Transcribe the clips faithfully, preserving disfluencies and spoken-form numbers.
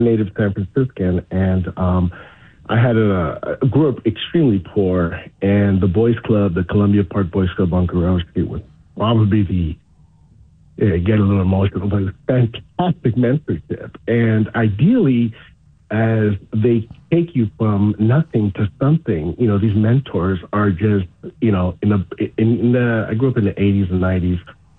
native San Franciscan, and um, I had a, I grew up extremely poor, and the boys' club, the Columbia Park Boys Club on Guerrero Street, was probably the yeah, get a little emotional, but it's fantastic mentorship. And ideally, as they take you from nothing to something, you know, these mentors are just, you know, in the, in, in the, I grew up in the eighties and nineties.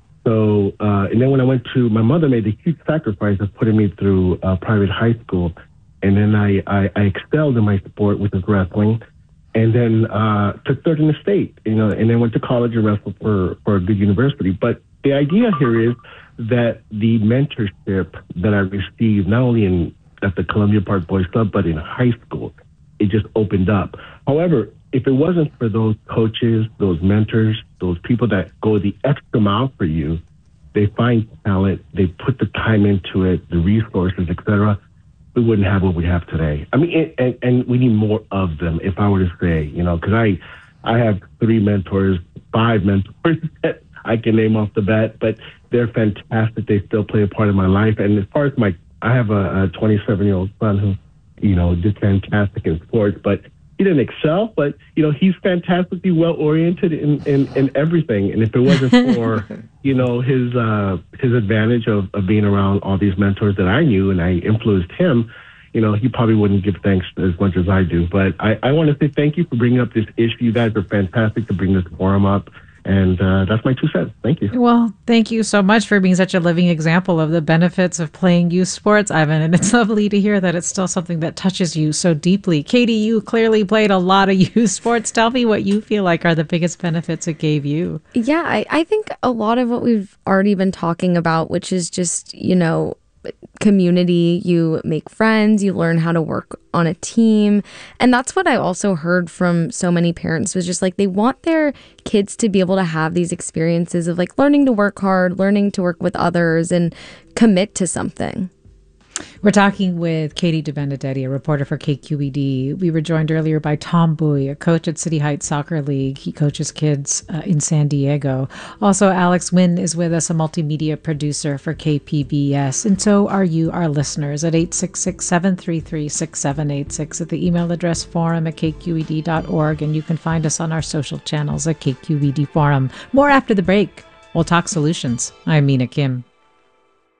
So, uh, and then when I went to, my mother made the huge sacrifice of putting me through uh, private high school. And then I, I, I excelled in my sport, which is wrestling. And then uh, took third in the state, you know, and then went to college and wrestled for, for a good university. But the idea here is that the mentorship that I received, not only in at the Columbia Park Boys Club, but in high school, it just opened up. However, if it wasn't for those coaches, those mentors, those people that go the extra mile for you, they find talent, they put the time into it, the resources, et cetera, we wouldn't have what we have today. I mean, it, and, and we need more of them, if I were to say, you know, because I, I have three mentors, five mentors that I can name off the bat, but they're fantastic. They still play a part in my life. And as far as my, I have a twenty-seven-year-old son who, you know, did fantastic in sports, but he didn't excel, but, you know, he's fantastically well-oriented in, in, in everything. And if it wasn't for, you know, his uh, his advantage of, of being around all these mentors that I knew and I influenced him, you know, he probably wouldn't give thanks as much as I do. But I, I want to say thank you for bringing up this issue. You guys are fantastic to bring this forum up. And uh, that's my two cents. Thank you. Well, thank you so much for being such a living example of the benefits of playing youth sports, Ivan. And it's lovely to hear that it's still something that touches you so deeply. Katie, you clearly played a lot of youth sports. Tell me what you feel like are the biggest benefits it gave you. Yeah, I, I think a lot of what we've already been talking about, which is just, you know, community, you make friends, you learn how to work on a team. And that's what I also heard from so many parents was just like they want their kids to be able to have these experiences of like learning to work hard, learning to work with others and commit to something. We're talking with Katie DeBenedetti, a reporter for K Q E D. We were joined earlier by Tom Bowie, a coach at City Heights Soccer League. He coaches kids uh, in San Diego. Also, Alex Nguyen is with us, a multimedia producer for K P B S. And so are you, our listeners, at eight six six, seven three three, six seven eight six, at the email address forum at k q e d dot org. And you can find us on our social channels at K Q E D Forum. More after the break. We'll talk solutions. I'm Mina Kim.